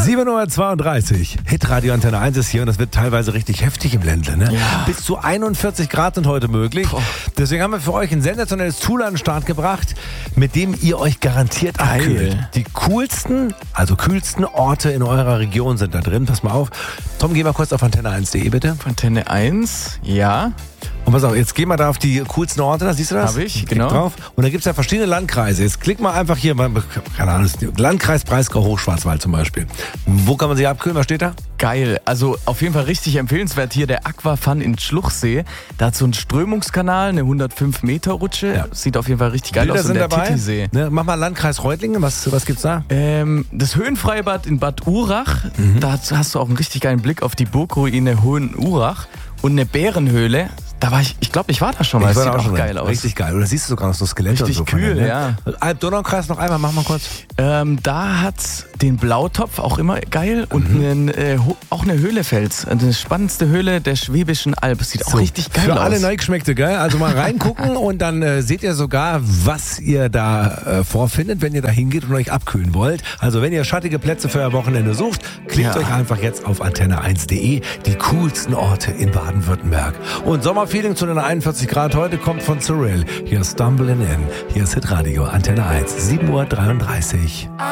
7:32 Uhr. Hitradio Antenne 1 ist hier und das wird teilweise richtig heftig im Ländle. Ne? Ja. Bis zu 41 Grad sind heute möglich. Deswegen haben wir für euch ein sensationelles Tool an den Start gebracht, mit dem ihr euch garantiert abkühlt. Die coolsten, also kühlsten Orte in eurer Region sind da drin. Pass mal auf. Tom, geh mal kurz auf antenne1.de bitte. Antenne 1, ja. Und pass auf, jetzt geh mal da auf die coolsten Orte, da siehst du das? Hab ich, Klick genau. drauf. Und da gibt es ja verschiedene Landkreise. Jetzt klick mal einfach hier, keine Ahnung, Landkreis Breisgau Hochschwarzwald zum Beispiel. Wo kann man sich abkühlen? Was steht da? Geil. Also auf jeden Fall richtig empfehlenswert hier der Aquafun in Schluchsee. Da hat so einen Strömungskanal, eine 105-Meter-Rutsche. Ja. Sieht auf jeden Fall richtig geil Bilder aus. sind Und der dabei. Titisee. Ne, mach mal Landkreis Reutlingen, was gibt's da? Das Höhenfreibad in Bad Urach. Da hast du auch einen richtig geilen Blick auf die Burgruine Hohen Urach. Und eine Bärenhöhle. Da war ich glaube, ich war da schon mal. Ich Das war sieht da auch auch geil drin. aus. Richtig geil. Oder siehst du sogar noch so Skelette Richtig und so. kühl, ne? ja. Alb-Donau-Kreis noch einmal, mach mal kurz. Da hat's den Blautopf, auch immer geil. Und auch eine Höhlefels. Die spannendste Höhle der Schwäbischen Alb. Sieht auch richtig geil Für aus. alle Neugeschmeckte, gell? Also mal reingucken und dann seht ihr sogar, was ihr da vorfindet, wenn ihr da hingeht und euch abkühlen wollt. Also wenn ihr schattige Plätze für euer Wochenende sucht, klickt euch einfach jetzt auf antenne1.de, die coolsten Orte in Baden-Württemberg. Und Sommerfeeling zu den 41 Grad heute kommt von Cyril. Hier ist Stumbling In. Hier ist Hitradio Antenne 1, 7:33 Uhr.